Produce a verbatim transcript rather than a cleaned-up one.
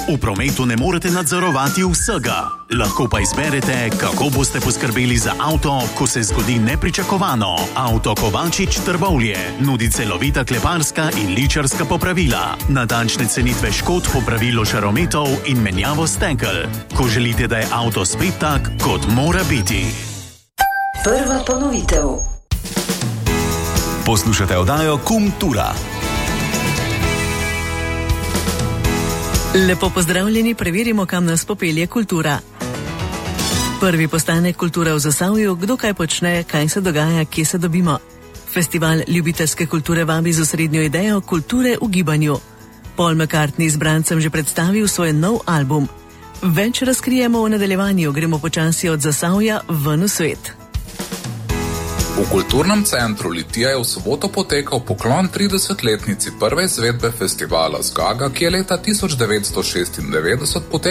V prometu ne morete nadzorovati vsega. Lahko pa izberete, kako boste poskrbeli za avto, ko se zgodi nepričakovano. Avto Kovačič Trbovlje nudi celovita kleparska in ličarska popravila, natančne cenitve škod, popravilo žarometov in menjavo stekel. Ko želite, da je avto spet tak, kot mora biti. Prva ponovitev. Poslušate oddajo Kultura. Lepo pozdravljeni, preverimo, kam nas popelje kultura. Prvi postanek Kultura v Zasavju, kdo kaj počne, kaj se dogaja, kje se dobimo. Festival ljubiteljske kulture vabi z osrednjo idejo kulture v gibanju. Paul McCartney z brancem že predstavil svoj nov album. Več razkrijemo v nadaljevanju, gremo počasi od Zasavja ven v svet. V kulturnem centru Litija je v soboto potekal poklon tridesetletnici prve izvedbe festivala Zgaga, ki je leta tisoč devetsto šestindevetdeset potekal